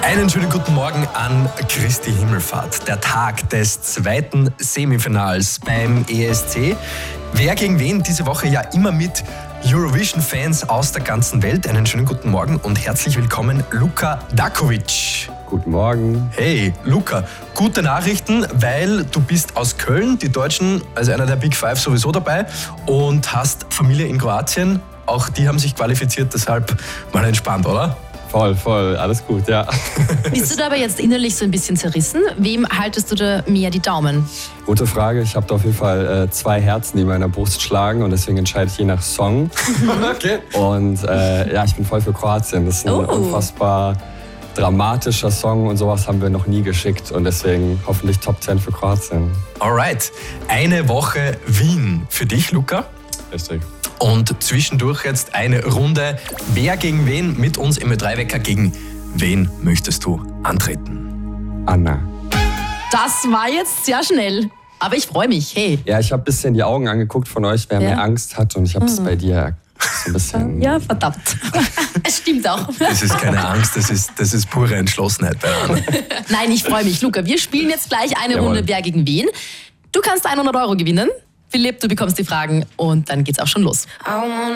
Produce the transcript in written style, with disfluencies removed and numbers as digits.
Einen schönen guten Morgen an Christi Himmelfahrt, der Tag des zweiten Semifinals beim ESC. Wer gegen wen diese Woche ja immer mit Eurovision-Fans aus der ganzen Welt. Einen schönen guten Morgen und herzlich willkommen, Luka Dakovic. Guten Morgen. Hey, Luka, gute Nachrichten, weil du bist aus Köln, die Deutschen, also einer der Big Five sowieso dabei und hast Familie in Kroatien. Auch die haben sich qualifiziert, deshalb mal entspannt, oder? Voll, alles gut, ja. Bist du da aber jetzt innerlich so ein bisschen zerrissen? Wem haltest du da mehr die Daumen? Gute Frage. Ich habe da auf jeden Fall 2 Herzen, die in meiner Brust schlagen und deswegen entscheide ich je nach Song. Okay. Und ich bin voll für Kroatien. Das ist ein unfassbar dramatischer Song und sowas haben wir noch nie geschickt und deswegen hoffentlich Top 10 für Kroatien. Alright, eine Woche Wien für dich, Luka. Richtig. Und zwischendurch jetzt eine Runde Wer gegen wen mit uns im Ö3-Wecker. Gegen wen möchtest du antreten? Anna. Das war jetzt sehr schnell. Aber ich freue mich, hey. Ja, ich habe ein bisschen die Augen angeguckt von euch, wer mehr Angst hat und ich habe es bei dir so ein bisschen... Ja, verdammt. Es stimmt auch. Das ist keine Angst, das ist pure Entschlossenheit bei Anna. Nein, ich freue mich. Luca, wir spielen jetzt gleich eine Runde Wer gegen wen. Du kannst 100 € gewinnen. Philipp, du bekommst die Fragen und dann geht's auch schon los.